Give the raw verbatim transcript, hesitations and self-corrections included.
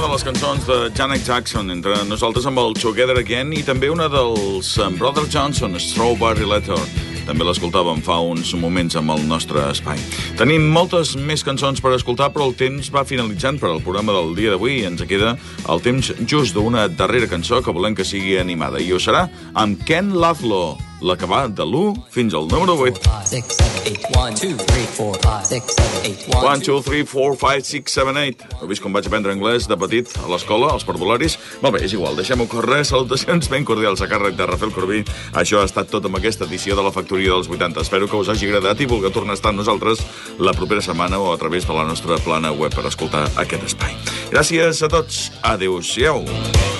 les cançons de Janet Jackson entre nosaltres amb el Together Again i també una dels Brother Johnson, Strawberry Letter. També l'escoltàvem fa uns moments amb el nostre espai. Tenim moltes més cançons per escoltar, però el temps va finalitzant per al programa del dia d'avui i ens queda el temps just d'una darrera cançó que volem que sigui animada. I ho serà amb Ken Laszlo, la que va de l'u fins al número vuit. one, two, three, four, five, six, seven, eight. Heu vist com vaig aprendre anglès de petit a l'escola, als parvularis? Molt bé, és igual, deixem-ho córrer. Salutacions ben cordials a càrrec de Rafael Corbí. Això ha estat tot amb aquesta edició de la Factoria dels vuitanta. Espero que us hagi agradat i vulgueu tornar a estar amb nosaltres la propera setmana o a través de la nostra plana web per escoltar aquest espai. Gràcies a tots. Adéu-siau.